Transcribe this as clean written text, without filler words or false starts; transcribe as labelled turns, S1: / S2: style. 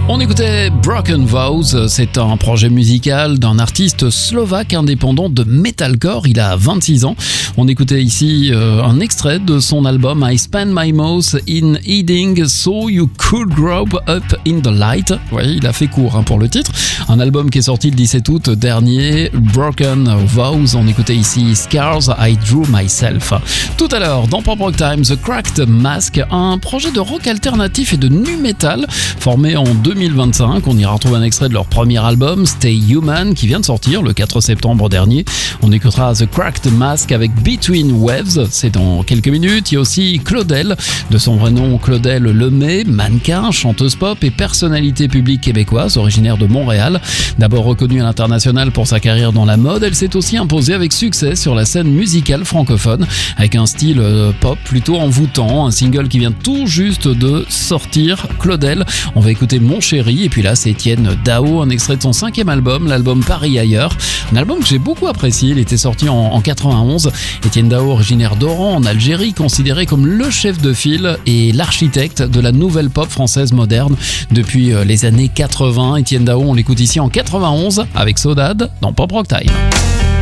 S1: On écoutait Broken Vows, c'est un projet musical d'un artiste slovaque indépendant de metalcore, il a 26 ans. On écoutait ici un extrait de son album I Spend My Mouth in Eating So You Could Grow Up in the Light. Oui, il a fait court pour le titre. Un album qui est sorti le 17 août dernier, Broken Vows. On écoutait ici Scars I Drew Myself. Tout à l'heure, dans Pop Rock Time, The Cracked Mask, un projet de rock alternatif et de nu metal formé en 2025. On ira retrouver un extrait de leur premier album, Stay Human, qui vient de sortir le 4 septembre dernier. On écoutera The Cracked Mask avec Between Waves, c'est dans quelques minutes. Il y a aussi Claudel, de son vrai nom Claudel Lemay, mannequin, chanteuse pop et personnalité publique québécoise, originaire de Montréal. D'abord reconnue à l'international pour sa carrière dans la mode, elle s'est aussi imposée avec succès sur la scène musicale francophone, avec un style pop plutôt envoûtant, un single qui vient tout juste de sortir, Claudel. On va écouter Mon Chéri, et puis là c'est Étienne Dao, un extrait de son 5e album, l'album Paris Ailleurs, un album que j'ai beaucoup apprécié. Il était sorti en 91. Étienne Dao, originaire d'Oran en Algérie, considéré comme le chef de file et l'architecte de la nouvelle pop française moderne depuis les années 80. Étienne Dao, on l'écoute ici en 91 avec Sodade dans Pop Rock Time.